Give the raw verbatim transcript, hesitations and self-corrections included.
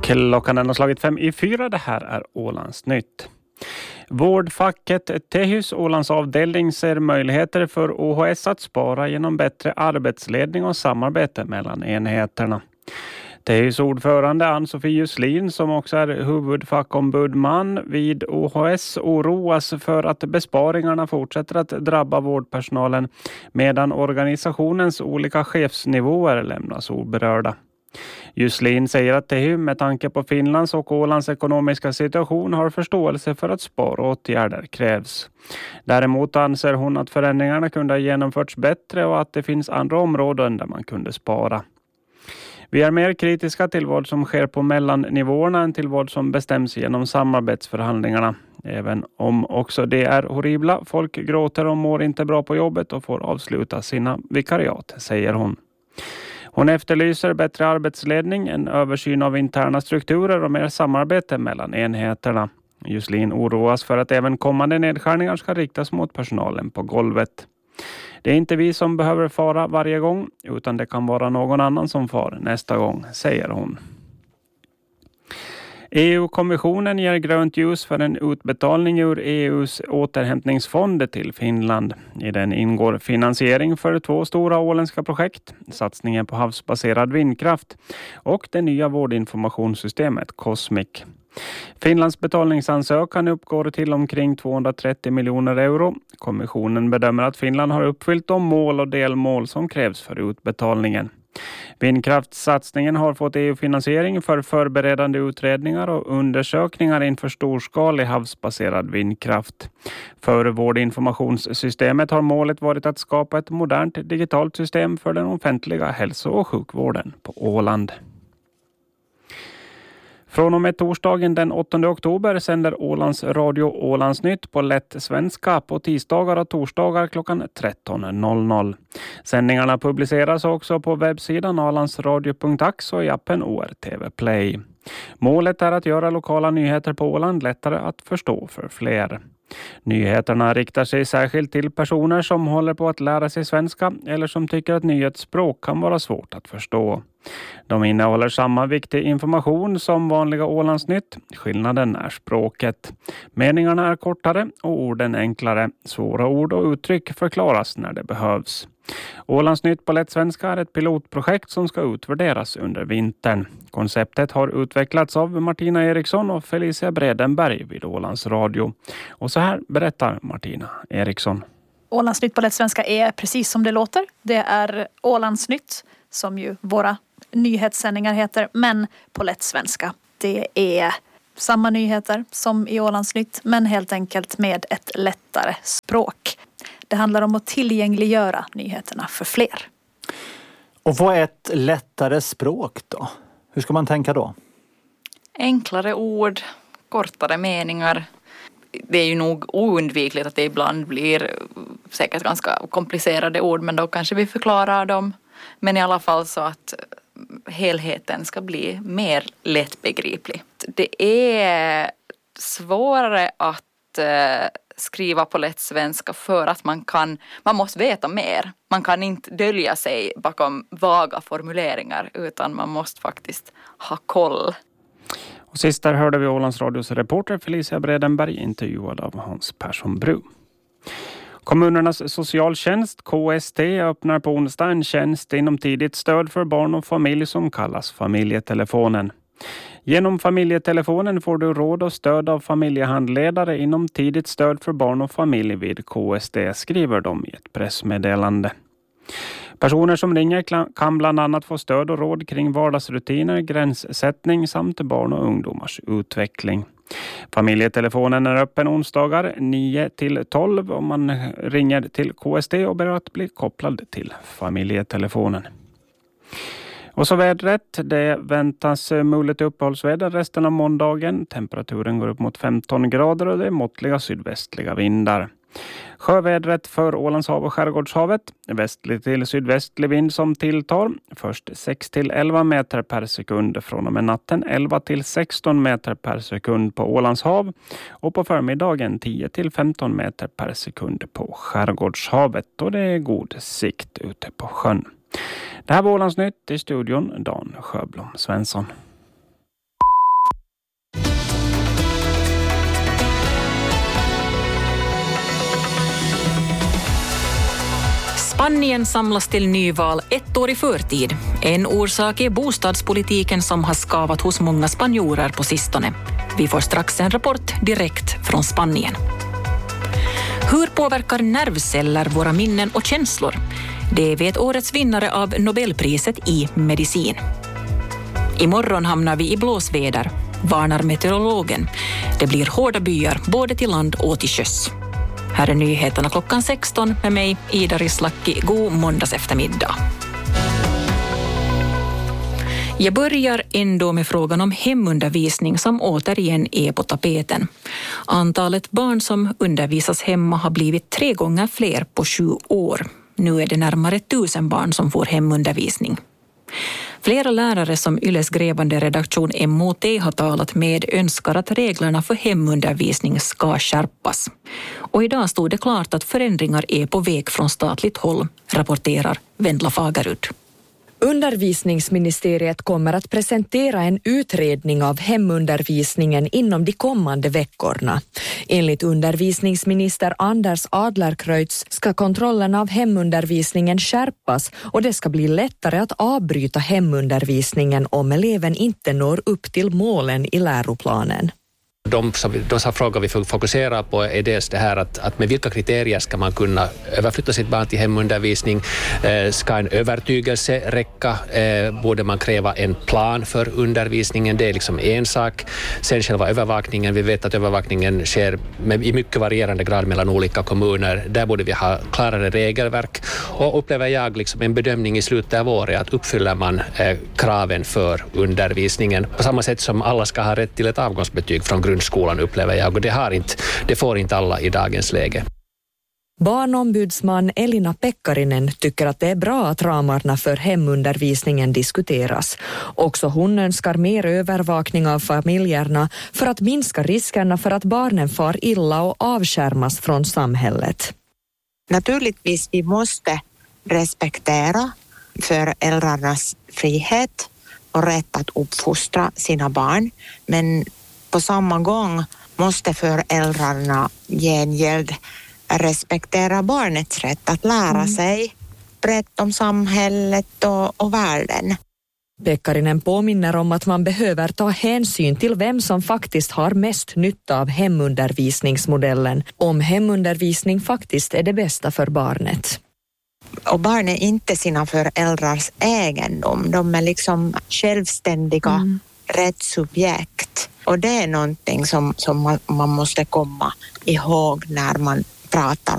Klockan har slagit fem i fyra. Det här är Ålandsnytt. Vårdfacket Tehys Ålands avdelning ser möjligheter för O H S att spara genom bättre arbetsledning och samarbete mellan enheterna. Tehys ordförande Ann-Sofie Juslin, som också är huvudfackombudman vid O H S, oroas för att besparingarna fortsätter att drabba vårdpersonalen medan organisationens olika chefsnivåer lämnas oberörda. Juslin säger att Tehy med tanke på Finlands och Ålands ekonomiska situation har förståelse för att sparåtgärder krävs. Däremot anser hon att förändringarna kunde ha genomförts bättre och att det finns andra områden där man kunde spara. Vi är mer kritiska till vad som sker på mellannivåerna än till vad som bestäms genom samarbetsförhandlingarna. Även om också det är horribla, folk gråter och mår inte bra på jobbet och får avsluta sina vikariat, säger hon. Hon efterlyser bättre arbetsledning, en översyn av interna strukturer och mer samarbete mellan enheterna. Juslin oroas för att även kommande nedskärningar ska riktas mot personalen på golvet. Det är inte vi som behöver fara varje gång, utan det kan vara någon annan som far nästa gång, säger hon. E U-kommissionen ger grönt ljus för en utbetalning ur E U:s återhämtningsfond till Finland. I den ingår finansiering för två stora åländska projekt, satsningen på havsbaserad vindkraft och det nya vårdinformationssystemet Cosmic. Finlands betalningsansökan uppgår till omkring tvåhundratrettio miljoner euro. Kommissionen bedömer att Finland har uppfyllt de mål och delmål som krävs för utbetalningen. Vindkraftssatsningen har fått E U-finansiering för förberedande utredningar och undersökningar inför storskalig havsbaserad vindkraft. För vårdinformationssystemet har målet varit att skapa ett modernt digitalt system för den offentliga hälso- och sjukvården på Åland. Från och med torsdagen den åttonde oktober sänder Ålands Radio Ålandsnytt på lätt svenska på tisdagar och torsdagar klockan tretton noll noll. Sändningarna publiceras också på webbsidan ålandsradio punkt ax och i appen O R T V Play. Målet är att göra lokala nyheter på Åland lättare att förstå för fler. Nyheterna riktar sig särskilt till personer som håller på att lära sig svenska eller som tycker att nyhetsspråk kan vara svårt att förstå. De innehåller samma viktig information som vanliga Ålandsnytt. Skillnaden är språket. Meningarna är kortare och orden enklare. Svåra ord och uttryck förklaras när det behövs. Ålandsnytt på lätt svenska är ett pilotprojekt som ska utvärderas under vintern. Konceptet har utvecklats av Martina Eriksson och Felicia Bredenberg vid Ålands Radio. Och så här berättar Martina Eriksson. Ålandsnytt på lätt svenska är precis som det låter. Det är Ålandsnytt, som ju våra nyhetssändningar heter, men på lätt svenska. Det är samma nyheter som i Ålandsnytt, men helt enkelt med ett lättare språk. Det handlar om att tillgängliggöra nyheterna för fler. Och vad är ett lättare språk då? Hur ska man tänka då? Enklare ord, kortare meningar. Det är ju nog oundvikligt att det ibland blir säkert ganska komplicerade ord, men då kanske vi förklarar dem. Men i alla fall så att helheten ska bli mer lättbegriplig. Det är svårare att eh, skriva på lätt svenska för att man kan, man måste veta mer. Man kan inte dölja sig bakom vaga formuleringar, utan man måste faktiskt ha koll. Och sist där hörde vi Ålands Radios reporter Felicia Bredenberg intervjuad av Hans Persson Bru. Kommunernas socialtjänst K S T öppnar på onsdag en tjänst inom tidigt stöd för barn och familj som kallas familjetelefonen. Genom familjetelefonen får du råd och stöd av familjehandledare inom tidigt stöd för barn och familj vid K S T, skriver de i ett pressmeddelande. Personer som ringer kan bland annat få stöd och råd kring vardagsrutiner, gränssättning samt barn och ungdomars utveckling. Familjetelefonen är öppen onsdagar nio till tolv om man ringer till K S T och ber att bli kopplad till familjetelefonen. Och så vädret, det väntas mulet uppehållsväder resten av måndagen. Temperaturen går upp mot femton grader och det är måttliga sydvästliga vindar. Sjövädret för Ålandshav och Skärgårdshavet. Västlig till sydvästlig vind som tilltar. Först sex till elva meter per sekund från och med natten. elva till sexton meter per sekund på Ålandshav. Och på förmiddagen tio till femton meter per sekund på Skärgårdshavet. Och det är god sikt ute på sjön. Det här var Ålandsnytt, i studion Dan Sjöblom Svensson. Spanien samlas till nyval ett år i förtid. En orsak är bostadspolitiken som har skavat hos många spanjorer på sistone. Vi får strax en rapport direkt från Spanien. Hur påverkar nervceller våra minnen och känslor? Det vet årets vinnare av Nobelpriset i medicin. Imorgon hamnar vi i blåsväder, varnar meteorologen. Det blir hårda byar både till land och till sjöss. Här är nyheterna klockan sexton med mig, Ida Rislaki. God måndags eftermiddag. Jag börjar ändå med frågan om hemundervisning som återigen är på tapeten. Antalet barn som undervisas hemma har blivit tre gånger fler på sju år. Nu är det närmare tusen barn som får hemundervisning. Flera lärare som Yles grävande redaktion M O T har talat med önskar att reglerna för hemundervisning ska skärpas. Och idag stod det klart att förändringar är på väg från statligt håll, rapporterar Vendla Fagerud. Undervisningsministeriet kommer att presentera en utredning av hemundervisningen inom de kommande veckorna. Enligt undervisningsminister Anders Adlercreutz ska kontrollen av hemundervisningen skärpas och det ska bli lättare att avbryta hemundervisningen om eleven inte når upp till målen i läroplanen. De, som, de som frågor vi fokuserar på är dels det här att, att med vilka kriterier ska man kunna överflytta sitt barn till hemundervisning. Eh, ska en övertygelse räcka? Eh, borde man kräva en plan för undervisningen? Det är liksom en sak. Sen själva övervakningen. Vi vet att övervakningen sker med, i mycket varierande grad mellan olika kommuner. Där borde vi ha klarare regelverk. Och upplever jag liksom en bedömning i slutet av året att uppfyller man eh, kraven för undervisningen. På samma sätt som alla ska ha rätt till ett avgångsbetyg från grund skolan upplever jag och det, har inte, det får inte alla i dagens läge. Barnombudsman Elina Pekkarinen tycker att det är bra att ramarna för hemundervisningen diskuteras. Också hon önskar mer övervakning av familjerna för att minska riskerna för att barnen far illa och avskärmas från samhället. Naturligtvis vi måste respektera föräldrarnas frihet och rätt att uppfostra sina barn, men på samma gång måste föräldrarna gengäld respektera barnets rätt att lära mm. sig brett om samhället och, och världen. Pekkarinen påminner om att man behöver ta hänsyn till vem som faktiskt har mest nytta av hemundervisningsmodellen, om hemundervisning faktiskt är det bästa för barnet. Och barn är inte sina föräldrars egendom, de är liksom självständiga mm. rättssubjekt. Och det är någonting som, som man, man måste komma ihåg när man pratar